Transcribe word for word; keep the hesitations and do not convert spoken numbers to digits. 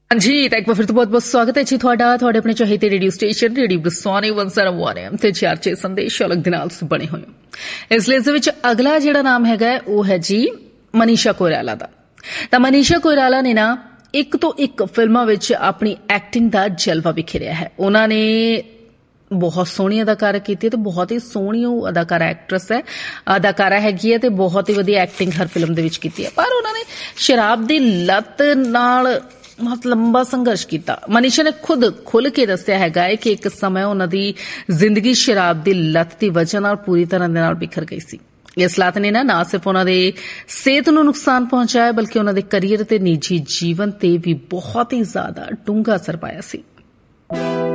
हाँ जी, तो एक बार फिर तो बहुत बहुत स्वागत है जी ਤੁਹਾਡਾ ਤੁਹਾਡੇ ਆਪਣੇ ਚਾਹੀਦੇ ਰੇਡੀਓ ਸਟੇਸ਼ਨ ਰੇਡੀਓ ਬਰਸਾਨੇ ਇੱਕ ਸੌ ਇੱਕ ਐਮ ਤੇ ਚਾਰਚੇ ਸੰਦੇਸ਼ ਅਲੱਗ ਦੇ ਨਾਲ ਬਣੇ ਹੋਏ ਇਸ ਲਈ ਇਸ ਦੇ ਵਿੱਚ ਅਗਲਾ ਜਿਹੜਾ ਨਾਮ ਹੈਗਾ ਉਹ ਹੈ ਜੀ ਮਨੀਸ਼ਾ ਕੋਇਰਾਲਾ ਦਾ। ਤਾਂ ਮਨੀਸ਼ਾ ਕੋਇਰਾਲਾ ਨੇ ਨਾ ਇੱਕ ਤੋਂ ਇੱਕ ਫਿਲਮਾਂ ਵਿੱਚ ਆਪਣੀ ਐਕਟਿੰਗ ਦਾ ਜਲਵਾ ਵਿਖੇਰਿਆ ਹੈ। ਉਹਨਾਂ ਨੇ ਬਹੁਤ ਸੋਹਣੀ ਅਦਾਕਾਰਾ ਕੀਤੀ ਤੇ ਬਹੁਤ ਹੀ ਸੋਹਣੀ ਉਹ ਅਦਾਕਾਰਾ ਐਕਟਰੈਸ ਹੈ ਅਦਾਕਾਰਾ ਹੈਗੀ ਹੈ ਤੇ ਬਹੁਤ ਹੀ ਵਧੀਆ ਐਕਟਿੰਗ ਹਰ ਫਿਲਮ ਦੇ ਵਿੱਚ ਕੀਤੀ ਹੈ। ਪਰ ਉਹਨਾਂ ਨੇ ਸ਼ਰਾਬ ਦੀ ਲੱਤ ਨਾਲ ਬਹੁਤ ਲੰਬਾ ਸੰਘਰਸ਼ ਕੀਤਾ। ਮਨੀਸ਼ਾ ਨੇ ਖੁਦ ਖੁੱਲ ਕੇ ਦੱਸਿਆ ਹੈਗਾ ਹੈ ਕਿ ਇੱਕ ਸਮੇਂ ਉਹਨਾਂ ਦੀ ਜ਼ਿੰਦਗੀ ਸ਼ਰਾਬ ਦੀ ਲੱਤ ਦੀ ਵਜ੍ਹਾ ਨਾਲ ਪੂਰੀ ਤਰ੍ਹਾਂ ਦੇ ਨਾਲ ਬਿਖਰ ਗਈ ਸੀ। ਇਸ ਲੱਤ ਨੇ ਨਾ ਨਾ ਸਿਰਫ ਉਹਨਾਂ ਦੇ ਸਿਹਤ ਨੂੰ ਨੁਕਸਾਨ ਪਹੁੰਚਾਇਆ ਬਲਕਿ ਉਹਨਾਂ ਦੇ ਕਰੀਅਰ ਤੇ ਨਿੱਜੀ ਜੀਵਨ ਤੇ ਵੀ ਬਹੁਤ ਹੀ ਜ਼ਿਆਦਾ ਡੂੰਘਾ ਅਸਰ ਪਾਇਆ ਸੀ।